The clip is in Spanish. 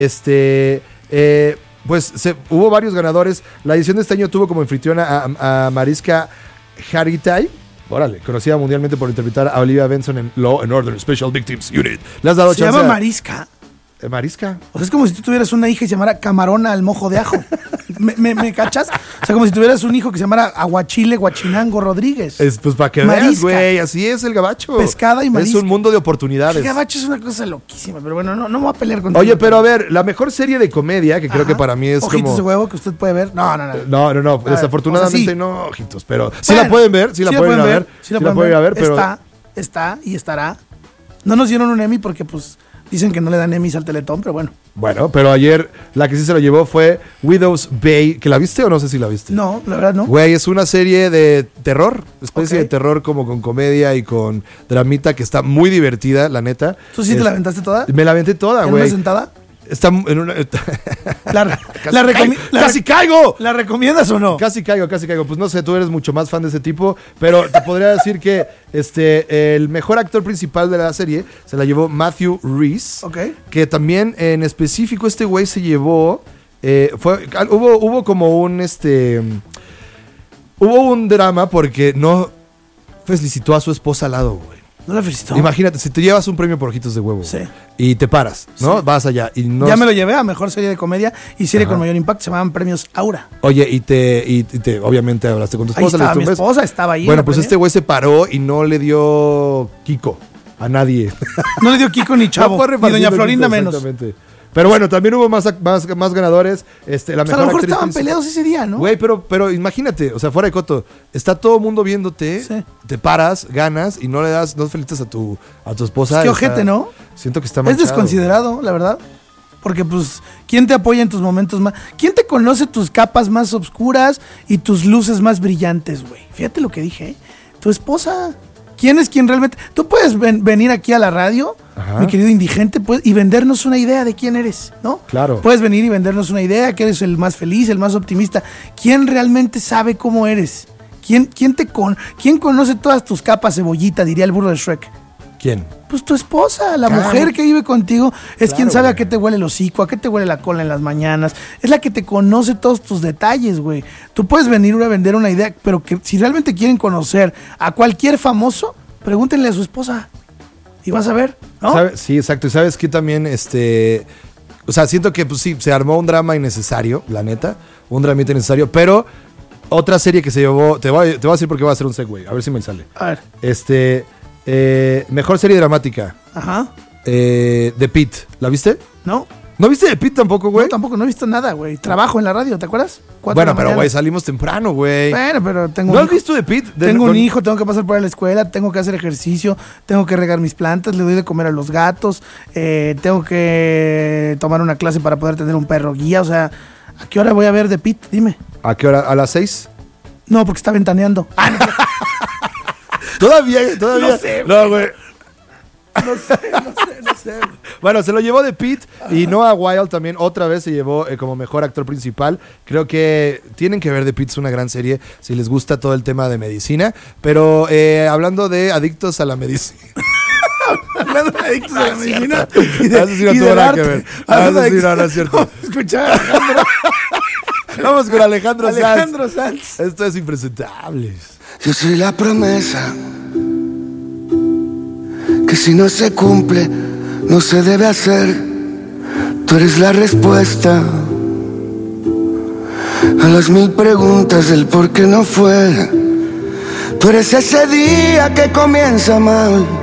Pues hubo varios ganadores. La edición de este año tuvo como anfitriona a Mariska Hargitay. Órale, conocida mundialmente por interpretar a Olivia Benson en Law and Order Special Victims Unit. ¿Le has dado chance? Se llama Mariska. Mariska. O sea, es como si tú tuvieras una hija y se llamara Camarona al mojo de ajo. ¿Me cachas? O sea, como si tuvieras un hijo que se llamara Aguachile Guachinango Rodríguez. Pues para que veas, güey. Así es el gabacho. Pescada y marisca. Es un mundo de oportunidades. El gabacho es una cosa loquísima, pero bueno, no me voy a pelear contigo. Oye, pero a ver, la mejor serie de comedia, que creo que para mí es Ojitos de huevo que usted puede ver. No. Desafortunadamente no, ojitos, pero sí la pueden ver, sí la pueden ver. Sí la pueden ver, pero... Está y estará. No nos dieron un Emmy porque, pues, dicen que no le dan Emmys al Teletón, pero bueno. Bueno, pero ayer la que sí se lo llevó fue Widow's Bay. ¿Que la viste o no sé si la viste? No, la verdad no. Güey, es una serie de terror, especie de terror como con comedia y con dramita que está muy divertida, la neta. ¿Tú sí te la aventaste toda? Me la aventé toda, güey. ¿En una sentada? Está en una... ¡Casi caigo! ¿La recomiendas o no? Casi caigo. Pues no sé, tú eres mucho más fan de ese tipo, pero te podría decir que el mejor actor principal de la serie se la llevó Matthew Rhys, que también en específico este güey se llevó... hubo como un... Hubo un drama porque no felicitó a su esposa al lado, güey. ¿No la felicitó? Imagínate, si te llevas un premio por Ojitos de Huevo y te paras, ¿no? Sí. Vas allá y no... Ya me lo llevé a mejor serie de comedia y serie con mayor impacto, se llamaban premios Aura. Oye, y te obviamente hablaste con tu esposa. Ahí estaba mi esposa, estaba ahí. Bueno, pues este güey se paró y no le dio Kiko a nadie. No le dio Kiko ni Chavo, ni Doña Florinda Kiko, menos. Exactamente. Pero bueno, también hubo más ganadores. La mejor a lo mejor estaban peleados ese día, ¿no? Güey, pero imagínate, o sea, fuera de coto, está todo el mundo viéndote, te paras, ganas y no felicitas a tu esposa. Es que ojete, ¿no? Siento que está manchado. Es desconsiderado, la verdad. Porque, pues, ¿quién te apoya en tus momentos más? ¿Quién te conoce tus capas más oscuras y tus luces más brillantes, güey? Fíjate lo que dije, ¿eh? Tu esposa. ¿Quién es quien realmente...? Tú puedes venir aquí a la radio, mi querido indigente, y vendernos una idea de quién eres, ¿no? Claro. Puedes venir y vendernos una idea, que eres el más feliz, el más optimista. ¿Quién realmente sabe cómo eres? ¿Quién conoce todas tus capas, cebollita, diría el burro de Shrek? ¿Quién? Pues tu esposa, la mujer que vive contigo, es quien sabe a qué te huele el hocico, a qué te huele la cola en las mañanas. Es la que te conoce todos tus detalles, güey. Tú puedes venir a vender una idea, pero que si realmente quieren conocer a cualquier famoso, pregúntenle a su esposa. Y vas a ver, ¿no? Sí, exacto. Y sabes que también, o sea, siento que pues sí, se armó un drama innecesario, la neta. Un dramita innecesario, pero otra serie que se llevó, te voy a decir porque va a ser un segue, a ver si me sale. A ver. Mejor serie dramática. The Pitt. ¿La viste? No. ¿No viste The Pitt tampoco, güey? No, tampoco, no he visto nada, güey. Trabajo en la radio, ¿te acuerdas? Bueno, pero güey, salimos temprano, güey. Bueno, pero tengo ¿No has visto The Pitt? Tengo un hijo, tengo que pasar por la escuela, tengo que hacer ejercicio, tengo que regar mis plantas, le doy de comer a los gatos, tengo que tomar una clase para poder tener un perro guía, o sea, ¿a qué hora voy a ver The Pitt? Dime. ¿A qué hora? ¿A las 6? No, porque está ventaneando. No. Todavía. No sé, no, güey. No sé. Bueno, se lo llevó The Pitt y Noah Wyle también otra vez se llevó como mejor actor principal. Creo que tienen que ver The Pitt, es una gran serie si les gusta todo el tema de medicina. Pero hablando de adictos a la medicina. Hablando de adictos a la medicina. Eso sí no tuvo nada que ver. No es cierto. Escuchar a Alejandro. Vamos con Alejandro Sanz. Esto es Impresentables. Yo soy la promesa que si no se cumple, no se debe hacer. Tú eres la respuesta a las 1000 preguntas del por qué no fue. Tú eres ese día que comienza mal